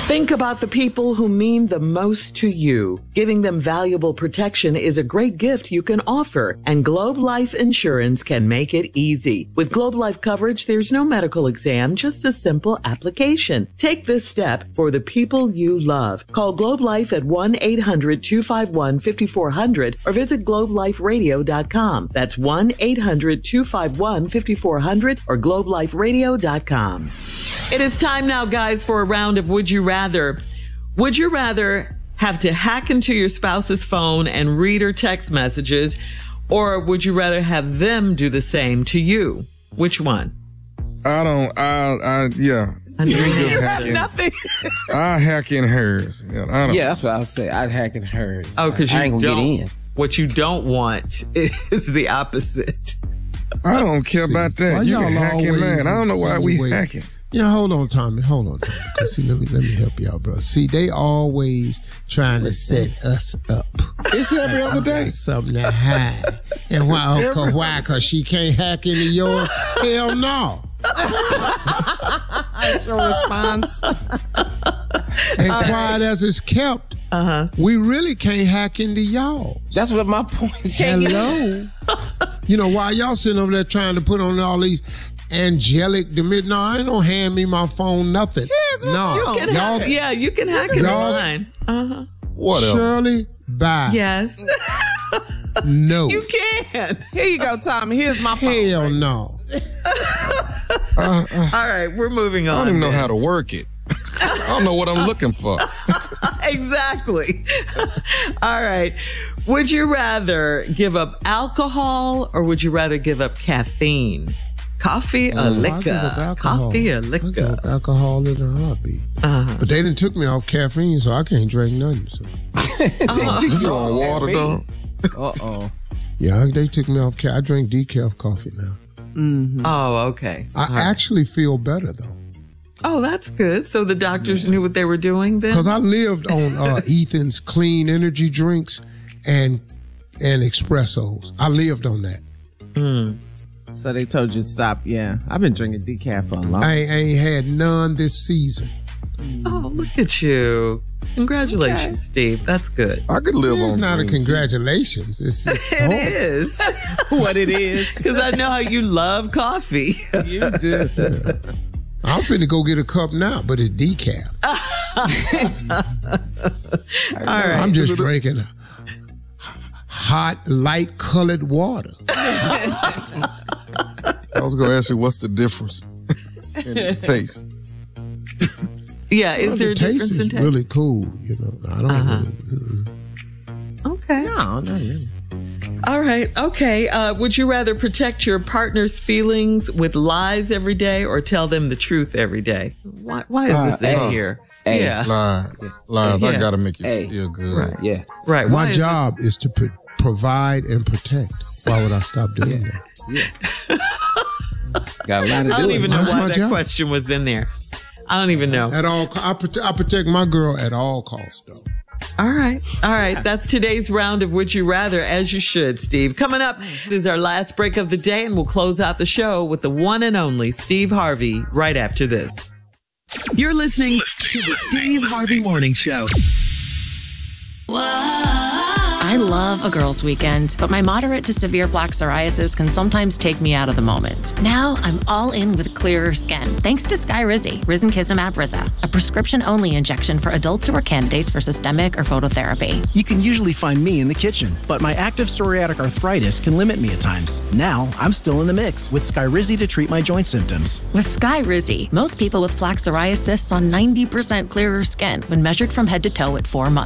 Think about the people who mean the most to you. Giving them valuable protection is a great gift you can offer, and Globe Life Insurance can make it easy. With Globe Life coverage, there's no medical exam, just a simple application. Take this step for the people you love. Call Globe Life at 1-800-251-5400 or visit globeliferadio.com. That's 1-800-251-5400 or globeliferadio.com. It is time now, guys, for a round of Would You Rather. Would you rather have to hack into your spouse's phone and read her text messages, or would you rather have them do the same to you? Which one? Yeah. Nothing. I hack in hers. Yeah, that's what I would say. I'd hack in hers. Oh, because I ain't gonna get in. What you don't want is the opposite. I don't care about that. You can hack it, man. I don't know why we hacking. Yeah, hold on, Tommy. Cause see, let me help you out, bro. See, they always trying to set us up. It's every other day. Something to hide. And why? Cause she can't hack into yours? Hell no. That's your response. And quiet as it's kept, we really can't hack into y'all. That's what my point. Hello. You know, while y'all sitting over there trying to put on all these angelic demeanor. No, I ain't no hand me my phone, nothing. No. You can hack it online. Whatever. Shirley, bye. Yes. No. You can. Here you go, Tommy. Here's my phone. Hell no. All right, we're moving on. I don't even know how to work it. I don't know what I'm looking for. Exactly. All right. Would you rather give up alcohol or would you rather give up caffeine? Coffee or liquor? Coffee or liquor? I give up alcohol in a heartbeat. But they done took me off caffeine, so I can't drink nothing. So. You on water, though? Uh-oh. Yeah, they took me off. I drink decaf coffee now. Mm-hmm. Oh, okay. I actually feel better, though. Oh, that's good. So the doctors knew what they were doing then? Because I lived on Ethan's clean energy drinks and espressos. I lived on that. So they told you to stop. Yeah, I've been drinking decaf for a long time. I ain't had none this season. Oh, look at you. Congratulations, Steve. That's good. I could live on It's not a green congratulations. It's It is what it is. Because I know how you love coffee. You do. Yeah. I'm finna go get a cup now, but it's decaf. All right. I'm just drinking hot, light-colored water. I was going to ask you, what's the difference in taste? Yeah, is there a taste difference in is taste? really cool, you know. I don't really. Okay. No, not really. All right. Okay. Would you rather protect your partner's feelings with lies every day or tell them the truth every day? Why is this in here? Yeah. Lies. Yeah. I got to make you feel good. Right. Yeah. Right. My job is to provide and protect. Why would I stop doing that? Yeah. Got a lot to do. I don't even know That's why my that job. question was in there. I don't even know. At all, I protect my girl at all costs, though. All right. That's today's round of Would You Rather, as you should, Steve. Coming up is our last break of the day, and we'll close out the show with the one and only Steve Harvey right after this. You're listening to the Steve Harvey Morning Show. I love a girls' weekend, but my moderate to severe plaque psoriasis can sometimes take me out of the moment. Now I'm all in with clearer skin, thanks to Skyrizi, Risankizumab Riza, a prescription-only injection for adults who are candidates for systemic or phototherapy. You can usually find me in the kitchen, but my active psoriatic arthritis can limit me at times. Now I'm still in the mix with Skyrizi to treat my joint symptoms. With Skyrizi, most people with plaque psoriasis saw 90% clearer skin when measured from head to toe at 4 months.